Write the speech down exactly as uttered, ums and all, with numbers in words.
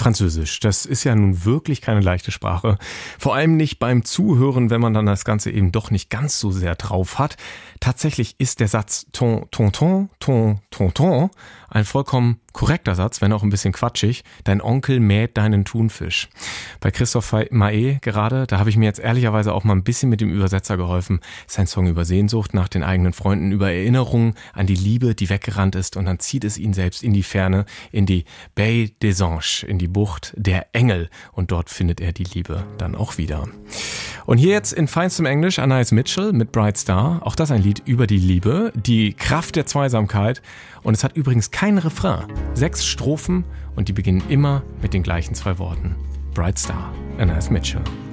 Französisch, das ist ja nun wirklich keine leichte Sprache. Vor allem nicht beim Zuhören, wenn man dann das Ganze eben doch nicht ganz so sehr drauf hat. Tatsächlich ist der Satz ton, ton, ton, ton, ton, ton ein vollkommen korrekter Satz, wenn auch ein bisschen quatschig. Dein Onkel mäht deinen Thunfisch. Bei Christoph Maé gerade, da habe ich mir jetzt ehrlicherweise auch mal ein bisschen mit dem Übersetzer geholfen. Sein Song über Sehnsucht nach den eigenen Freunden, über Erinnerungen an die Liebe, die weggerannt ist, und dann zieht es ihn selbst in die Ferne, in die Baie des Anges, in die Bucht der Engel, und dort findet er die Liebe dann auch wieder. Und hier jetzt in feinstem Englisch Anais Mitchell mit Bright Star, auch das ein Lied über die Liebe, die Kraft der Zweisamkeit, und es hat übrigens kein Refrain. Sechs Strophen und die beginnen immer mit den gleichen zwei Worten. Bright Star, Anais Mitchell.